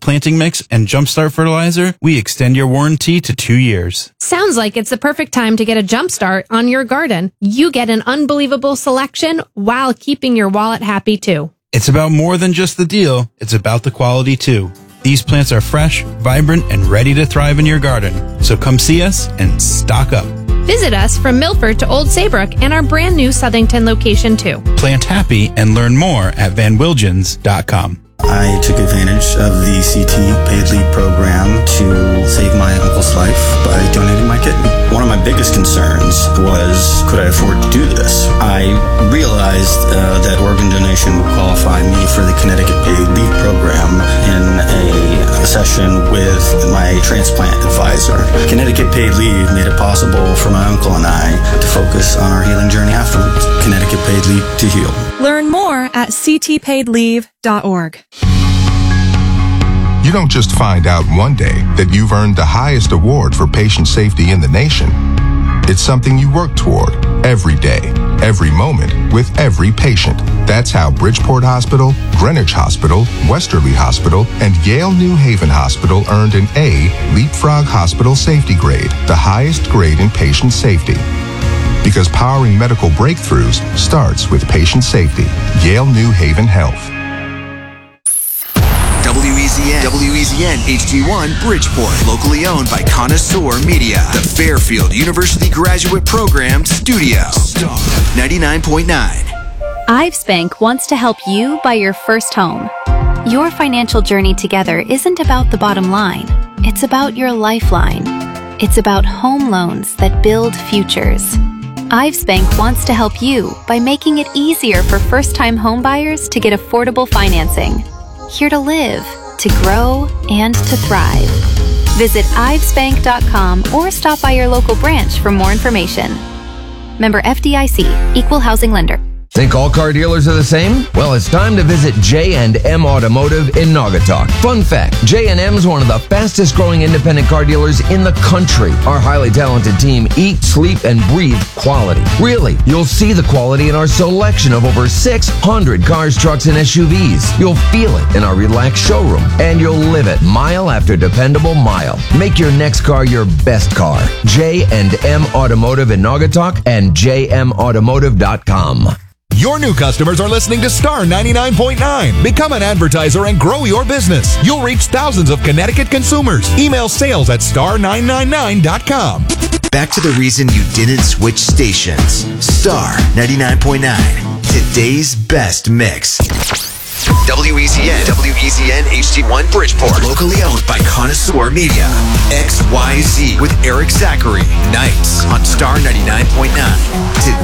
planting mix and Jumpstart fertilizer, we extend your warranty to 2 years. Sounds like it's the perfect time to get a jumpstart on your garden. You get an unbelievable selection while keeping your wallet happy too. It's about more than just the deal, it's about the quality too. These plants are fresh, vibrant, and ready to thrive in your garden. So come see us and stock up. Visit us from Milford to Old Saybrook and our brand new Southington location too. Plant happy and learn more at vanwilgens.com. I took advantage of the CT paid leave program to save my uncle's life by donating my kidney. One of my biggest concerns was, could I afford to do this? I realized that organ donation would qualify me for the Connecticut paid leave program in a session with my transplant advisor. Connecticut paid leave made it possible for my uncle and I to focus on our healing journey afterwards. Connecticut paid leave to heal. Learn more at ctpaidleave.org. You don't just find out one day that you've earned the highest award for patient safety in the nation. It's something you work toward every day, every moment, with every patient. That's how Bridgeport Hospital, Greenwich Hospital, Westerly Hospital, and Yale New Haven Hospital earned an A Leapfrog Hospital Safety Grade, the highest grade in patient safety. Because powering medical breakthroughs starts with patient safety. Yale New Haven Health. WEZN HD1 Bridgeport, locally owned by Connoisseur Media, the Fairfield University Graduate Program Studio. Star 99.9. Ives Bank wants to help you buy your first home. Your financial journey together isn't about the bottom line. It's about your lifeline. It's about home loans that build futures. Ives Bank wants to help you by making it easier for first-time home buyers to get affordable financing. Here to live, to grow, and to thrive. Visit ivesbank.com or stop by your local branch for more information. Member FDIC, Equal Housing Lender. Think all car dealers are the same? Well, it's time to visit J&M Automotive in Naugatuck. Fun fact, J&M is one of the fastest growing independent car dealers in the country. Our highly talented team eat, sleep, and breathe quality. Really, you'll see the quality in our selection of over 600 cars, trucks, and SUVs. You'll feel it in our relaxed showroom, and you'll live it mile after dependable mile. Make your next car your best car. J&M Automotive in Naugatuck and jmautomotive.com. Your new customers are listening to Star 99.9. Become an advertiser and grow your business. You'll reach thousands of Connecticut consumers. Email sales at star999.com. Back to the reason you didn't switch stations. Star 99.9. Today's best mix. WEZN HD1 Bridgeport, locally owned by Connoisseur Media. XYZ with Eric Zachary, nights on Star 99.9.